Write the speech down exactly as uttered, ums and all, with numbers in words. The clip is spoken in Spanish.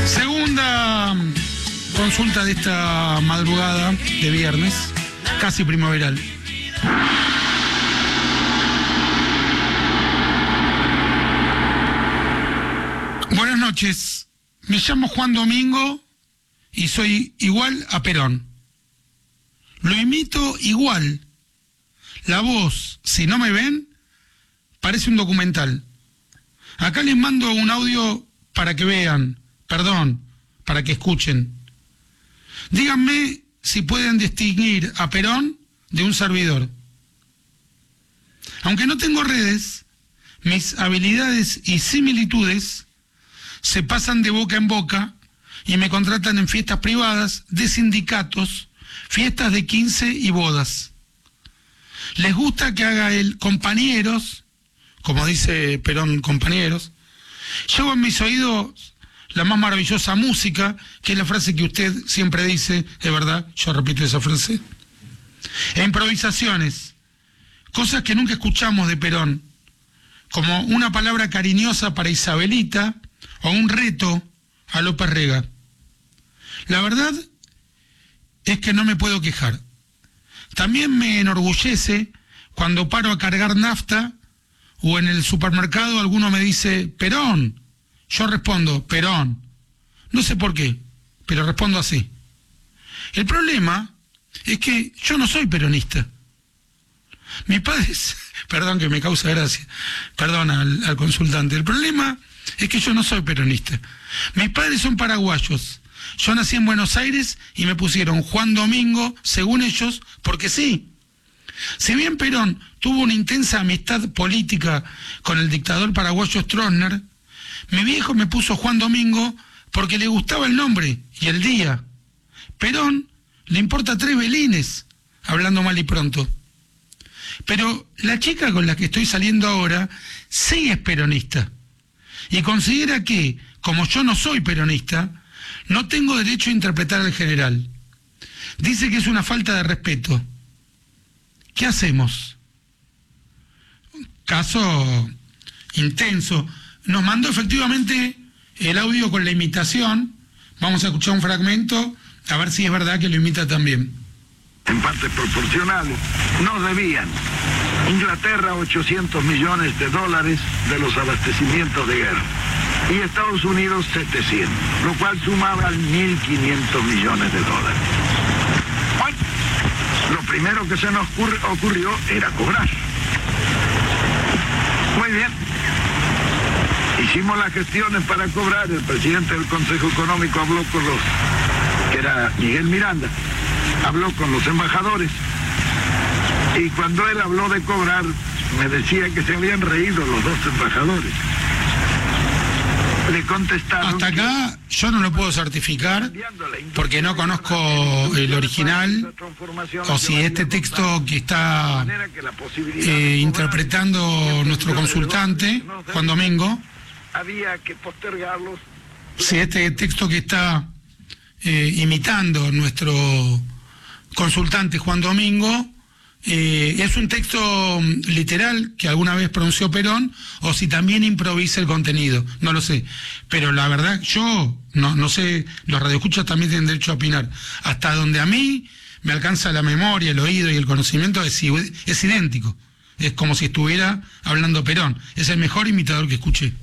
Segunda consulta de esta madrugada de viernes, casi primaveral. Buenas noches, me llamo Juan Domingo y soy igual a Perón. Lo imito igual. La voz, si no me ven, parece un documental. Acá les mando un audio para que vean, perdón, para que escuchen. Díganme si pueden distinguir a Perón de un servidor. Aunque no tengo redes, mis habilidades y similitudes se pasan de boca en boca y me contratan en fiestas privadas, de sindicatos, fiestas de quince y bodas. Les gusta que haga el compañeros, como dice Perón, compañeros. Llevo en mis oídos la más maravillosa música, que es la frase que usted siempre dice, es verdad, yo repito esa frase. E improvisaciones, cosas que nunca escuchamos de Perón, como una palabra cariñosa para Isabelita o un reto a López Rega. La verdad es que no me puedo quejar. También me enorgullece cuando paro a cargar nafta o en el supermercado alguno me dice, Perón. Yo respondo, Perón. No sé por qué, pero respondo así. El problema es que yo no soy peronista. Mis padres, perdón que me causa gracia, perdón al, al consultante, el problema es que yo no soy peronista. Mis padres son paraguayos. Yo nací en Buenos Aires y me pusieron Juan Domingo, según ellos, porque sí. Si bien Perón tuvo una intensa amistad política con el dictador paraguayo Stroessner, mi viejo me puso Juan Domingo porque le gustaba el nombre y el día. Perón le importa tres belines, hablando mal y pronto. Pero la chica con la que estoy saliendo ahora sí es peronista y considera que, como yo no soy peronista, no tengo derecho a interpretar al general. Dice que es una falta de respeto. ¿Qué hacemos? Caso intenso. Nos mandó efectivamente el audio con la imitación. Vamos a escuchar un fragmento, a ver si es verdad que lo imita también. En partes proporcionales, nos debían Inglaterra ochocientos millones de dólares de los abastecimientos de guerra y Estados Unidos setecientos, lo cual sumaba mil quinientos millones de dólares. Bueno, lo primero que se nos ocurrió era cobrar. Muy bien. Hicimos las gestiones para cobrar, el presidente del Consejo Económico habló con los, que era Miguel Miranda, habló con los embajadores, y cuando él habló de cobrar, me decía que se habían reído los dos embajadores. Le contestaron... Hasta acá yo no lo puedo certificar, porque no conozco el original, o si este texto que está eh, interpretando nuestro consultante, Juan Domingo, había que postergarlos. Si este texto que está eh, imitando nuestro consultante Juan Domingo eh, es un texto literal que alguna vez pronunció Perón, o si también improvisa el contenido, no lo sé. Pero la verdad, yo no, no sé, los radioescuchas también tienen derecho a opinar. Hasta donde a mí me alcanza la memoria, el oído y el conocimiento, es, es idéntico. Es como si estuviera hablando Perón. Es el mejor imitador que escuché.